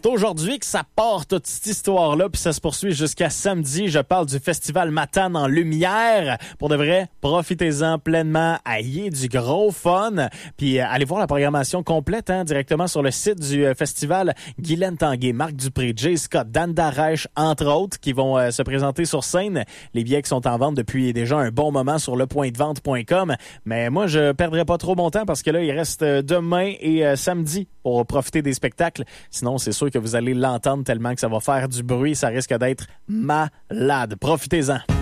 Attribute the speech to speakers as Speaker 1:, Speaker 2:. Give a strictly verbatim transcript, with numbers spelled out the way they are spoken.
Speaker 1: C'est aujourd'hui que ça part toute cette histoire-là, puis ça se poursuit jusqu'à samedi. Je parle du Festival Matane en Lumière. Pour de vrai, profitez-en pleinement, ayez du gros fun. Puis euh, allez voir la programmation complète hein, directement sur le site du euh, festival. Guylaine Tanguay, Marc Dupré, Jay Scott, Dan Darèche, entre autres, qui vont euh, se présenter sur scène. Les billets qui sont en vente depuis déjà un bon moment sur le point de vente point com. Mais moi, je perdrai pas trop mon temps parce que là, il reste demain et euh, samedi pour profiter des spectacles. Sinon, c'est sûr que vous allez l'entendre tellement que ça va faire du bruit. Ça risque d'être malade. Profitez-en.